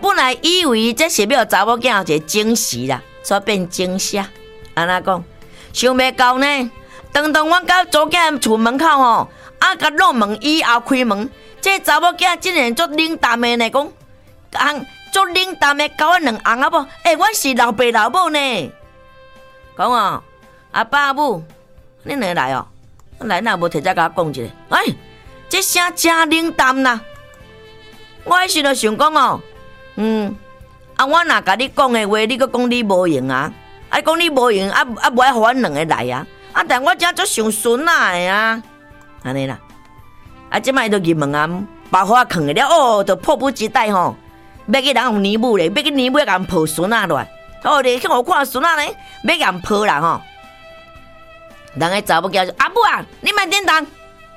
本来以为这是要查某囝有一个惊喜啦，所以变惊吓。安那讲，想袂到呢。当我到祖囝厝门口吼，甲弄门以后开门，这查某囝竟然足冷淡的呢，讲足冷淡的交我两红仔某，阮是老爸老母呢。讲哦，阿爸阿母，恁两个来哦，来哪无摕只甲我讲一下？这声真冷淡啦。我迄时就想讲哦，我若甲你讲的话，你阁讲你无用啊，讲你无用无爱互阮两个来啊。但我真足想孙仔的啊，安尼啦。即摆就入门啊，把火囥个了，就迫不及待吼，要去人用泥母咧，要去泥母甲人抱孙仔落来。你去我看孙仔咧，要甲人抱啦吼。人个查某囝说：阿母啊，你莫叮当。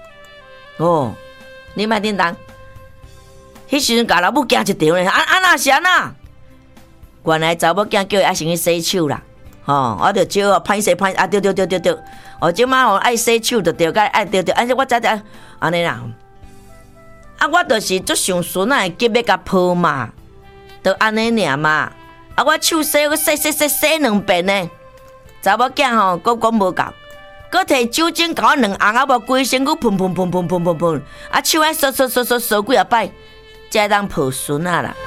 你莫叮当。迄时阵甲老母惊一条咧，那是安那？原来查某囝叫伊爱先去洗手啦。我就招歹势，对。即摆爱洗手就对，爱对，我知安尼啦。我就是足想孙仔急要甲抱嘛，就安尼尔嘛。我手洗两遍呢。查某囝吼，佫讲无够，佫摕酒精甲我两红仔某规身躯喷，手爱扫几啊摆，才当抱孙仔啦。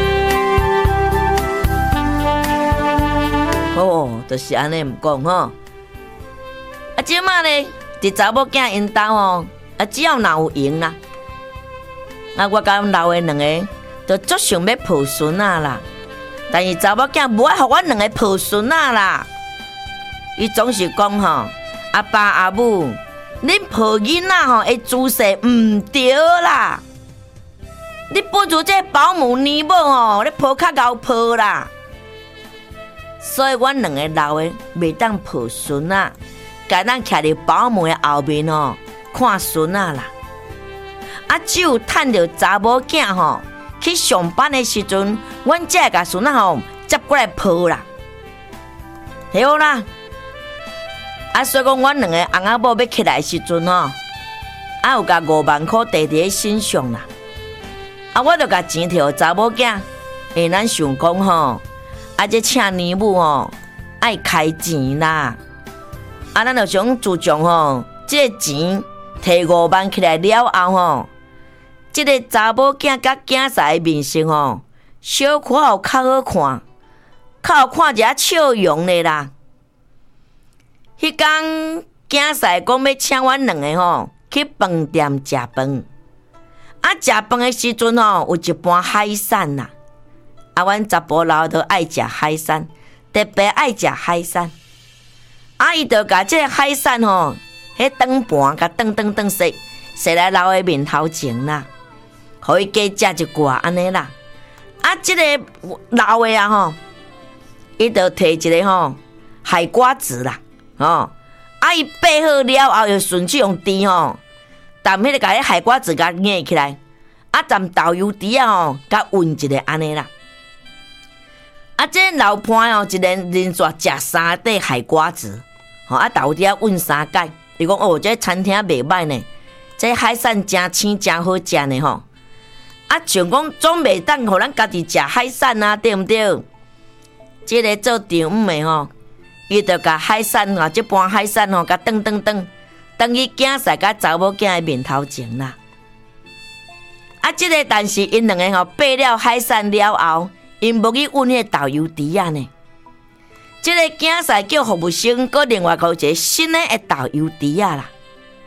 就是安尼毋讲吼。即摆咧，伫查某囝因兜吼，只要若有闲啦，我甲阮老的两个，就足想要抱孙仔啦。但是查某囝无爱互阮两个抱孙仔啦，伊总是讲吼，阿爸阿母，恁抱囡仔吼的姿势毋对啦，你不如这保姆尼某吼，你抱较贤抱啦。所以，阮两个老的袂当抱孙仔，该咱徛伫保姆的后面吼，看孙仔啦。只有趁着查某囝吼去上班的时阵，阮才会甲孙仔吼接过来抱啦。好啦，所以讲，阮两个红仔某要起来的时阵吼，有甲5万块摕伫身上啦。我就甲钱摕查某囝，因为咱想讲吼。这请年母吼爱开钱啦，咱就想自从吼，这个钱摕5万起来了后吼，这个查某囝甲囝婿的面色吼，小可有较好看，较好看一下笑容咧啦。迄天囝婿讲要请阮两个吼去饭店食饭，食饭的时阵吼有一盘海产啦。阮查甫老都爱食海产，特别爱食海产。伊就甲这个海产吼，迄长盘甲长洗来老的面头前啦，互伊加食一寡安尼啦。这个老的吼，伊就摕一个吼海瓜子啦，伊备好了后，又顺去用箸吼，啖迄个甲迄海瓜子甲捏起来，蘸豆油箸吼，甲运一个安尼啦。这老伴哦，一连续食3块海瓜子，豆底运3盖。伊讲这餐厅袂歹呢，这海产真鲜真好食呢吼。像讲总袂当互咱家己食海产啊，对毋对？这个做丈的吼，伊就甲海产这盘海产吼，甲转去囝婿甲查某囝的面头前啦。这个但是因两个吼备了海产了后。因无去运迄豆油匙啊呢，这个囝婿叫服务生，搁另外搞一个新的豆油匙啊啦。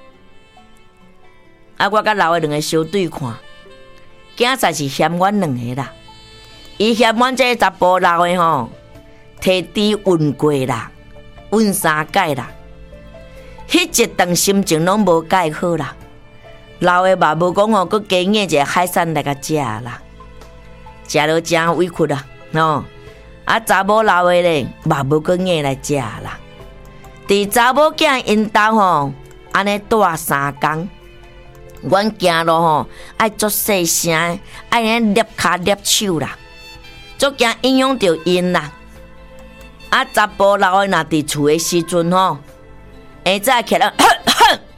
我甲老的两个相对看，囝婿是嫌阮两个啦，伊嫌阮这查甫老的吼，摕箸运过啦，运3盖啦，迄一顿心情拢无介好啦。老的嘛无讲吼，搁加硬一个海产来甲食啦。食了真委屈啦，查某老的咧，嘛无搁硬来食啦。伫查某囝因兜吼，安尼住3天，阮行路吼爱足细声，爱安捏骹捏手啦，足惊影响到因啦。查甫老的若伫厝的时阵吼，下早起来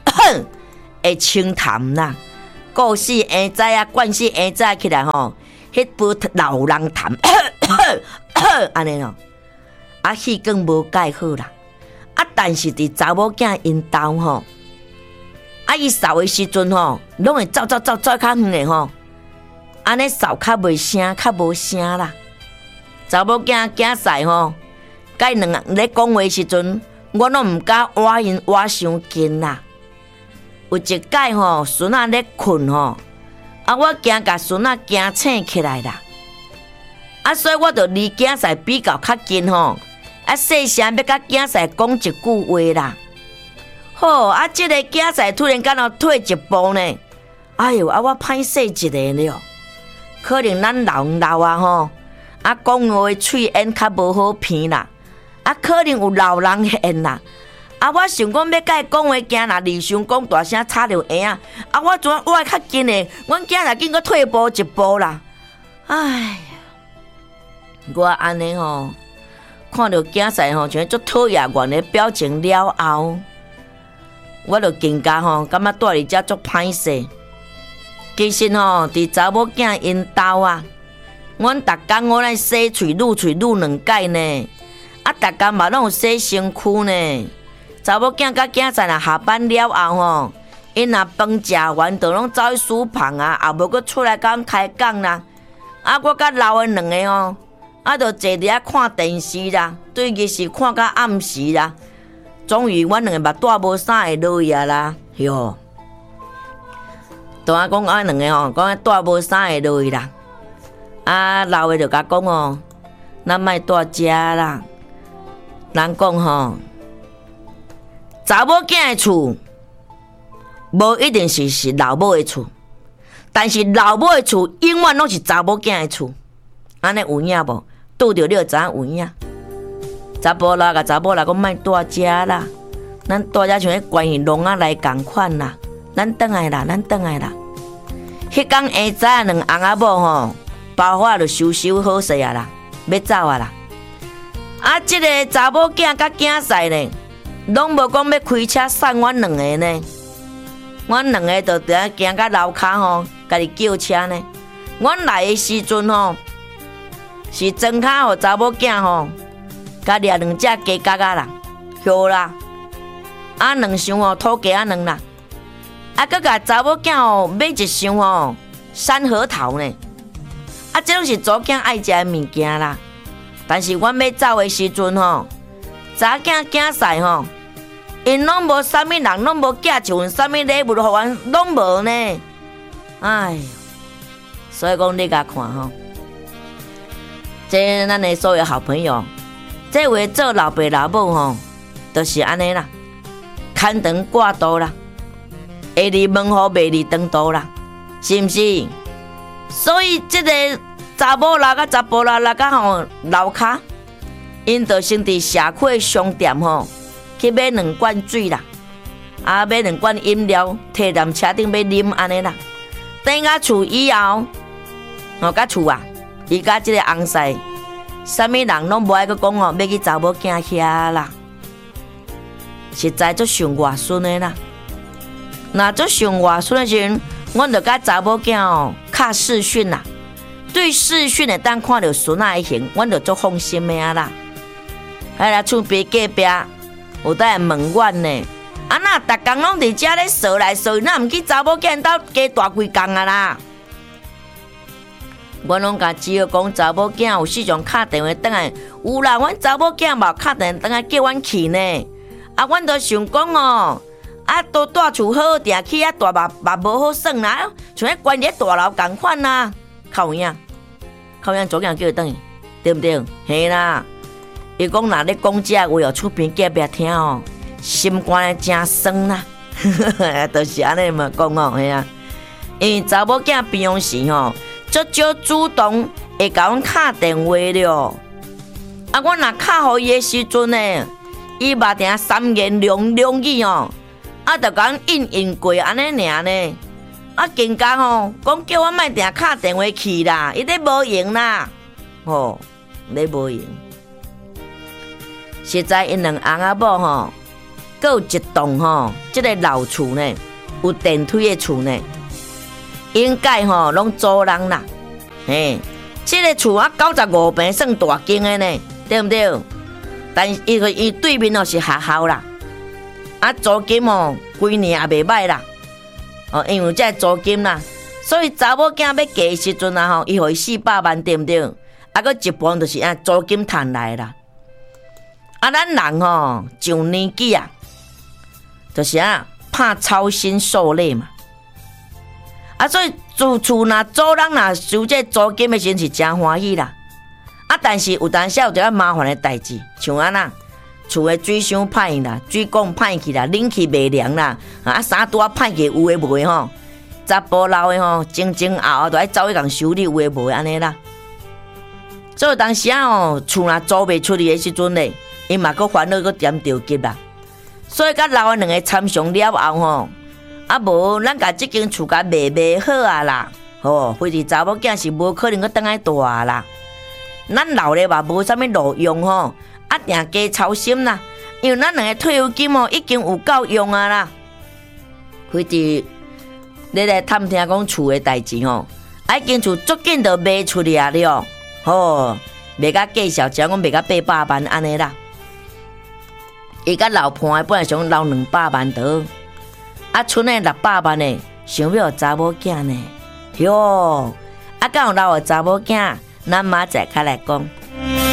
会清痰啦，故事下早惯势下早起来吼。 迄杯老人痰，安尼哦，啊气管无解好啦。啊，但是伫查某囝因兜吼，啊伊扫的时阵吼，拢会走较远的吼，安尼扫较袂声，较无声啦。查某囝囝婿吼，甲因两咧讲话时阵，我拢毋敢挖因挖伤近啦。有一摆吼，孙仔咧困吼，啊我惊甲孙仔惊醒起来啦，啊所以我就离囝婿比较较近吼，啊细声要甲囝婿讲一句话啦。好，啊这个囝婿突然间退一步呢，哎哟，啊我歹势一个了，可能咱老啊吼，啊讲话喙咽较无好鼻啦，啊可能有老人咽啦。啊！我想讲要甲伊讲话，惊若离伤讲大声吵着耳啊！啊！我怎我会较紧诶？阮囝若紧个退步一步啦！哎，我安尼吼，看到囝婿吼像足讨厌阮诶表情了后，我就更加吼感觉住伫遮足歹势。其实吼，伫查某囝因兜啊，阮逐工我来洗喙愈两摆呢，啊，逐工嘛拢有洗身躯呢。查某囝甲囝婿若下班了后吼，因若饭食完，就拢走去书房啊，也无阁出来甲阮开讲啦。啊，我甲老的两个吼，啊，就坐伫遐看电视啦，对日是看到暗时啦。终于，阮两个目大无啥会落去啊啦，哟。大讲阮两个吼，讲大无啥会落去啦。啊，老的就甲讲哦，咱莫大遮啦。人讲吼。查某囝的厝，无一定是老母的厝，但是老母的厝永远拢是查某囝的厝。安尼有影无？拄着你就知影有影。查甫人甲查某人讲莫住遮啦，咱住遮像迄关系笼仔内共款啦。咱转来啦，咱转来啦。迄天下早两翁仔某吼，包袱就收好势啊啦，要走啊啦。啊，即个查某囝甲囝婿呢？拢无讲要开车送阮两个呢，阮两个就伫遐行到楼骹吼，家己叫车呢。阮来的时阵吼，是庄骹互查某囝吼，甲掠两只鸡角仔啦，许啦，啊两箱吼土鸡仔卵啦，啊佮甲查某囝吼买一箱吼山核桃呢，啊这拢是祖囝爱食的物件啦。但是阮要走的时阵吼。查囝囝婿吼，因拢无啥物人，拢无寄一份啥物礼物互阮，拢无呢。哎，所以讲你甲看吼，这咱的所有好朋友，这位做老爸老母吼，就是安尼啦，牵肠挂肚啦，下日问候袂离长途啦，是毋是？所以这个查某人甲查甫人来甲吼楼骹。因就先伫社区商店吼去买2罐水啦，啊买2罐饮料，摕踮车顶要啉安尼啦。等到厝以后，吼甲厝啊，伊甲即个翁婿，啥物人拢无爱去讲哦，要去查某囝遐啦。实在足上外孙的啦。那足上外孙的时阵，阮就甲查某囝哦敲视讯啦。对视讯的当看到孙仔的形，阮就足放心的啊啦。哎啦，厝边隔壁有在问阮呢，啊那逐工拢伫遮咧扫来扫去，那毋去查某囝兜加大几工啊啦。阮拢甲只要讲查某囝有时常敲电话转来，有啦，阮查某囝无敲电话转来叫阮去呢。啊，阮都想讲哦，啊都住厝好定去啊大嘛无好耍啦，像迄关伫大楼共款啦，靠影左囝叫伊转去，对毋对？嘿啦。伊讲若咧讲遮话哦，厝边隔壁听哦，心肝真酸啦，就是安尼嘛讲哦，嘿啊。因为查某囝平常时吼，足少主动会甲阮敲电话了。啊，我若敲互伊的时阵呢，伊嘛定三言两语哦，啊，就甲阮应过安尼尔呢。啊，更加吼，讲叫我莫定敲电话去啦，伊咧无用啦，吼，咧无用。实在因两翁仔某吼，阁有一栋吼，即个老厝呢，有电梯的厝呢，应该吼拢租人啦。 嘿，这个厝啊95平算大间的呢，对不对？但伊对面哦是学校啦，啊租金哦规年也袂歹啦，哦因为这租金啦，所以查某囝要嫁的时阵啊吼，伊互伊400万对不对？啊个一半就是租金赚来啦。啊咱人吼上年纪啊，就是怕操心受累嘛，啊所以厝若租人若收这租金的时阵是真欢喜啦。啊，但是有当时有一个麻烦的代志，像厝的水箱歹啦，水管歹去啦，冷气袂凉啦，啊衫拄歹去有诶无诶吼，查甫老诶吼，前后都爱走去共修理有诶无诶安尼啦。所以有当时厝若租袂出去诶时阵咧，伊嘛搁烦恼搁点着急啦。所以甲老诶两个参详了后吼，啊无咱甲即间厝甲卖好啊啦，吼，或是查某囝是无可能搁倒来大啦。咱老咧嘛无啥物路用吼，啊定加操心啦，因为咱两个退休金已经有够用啊啦。或者你来探听讲厝诶代志吼，啊间厝足紧就卖出去啊了，吼，卖甲计小讲卖甲800万安尼啦。伊甲老伴本来想留200万得，啊剩诶600万呢，想要查某囝呢，哟，啊敢有留查某囝？咱明仔载来讲。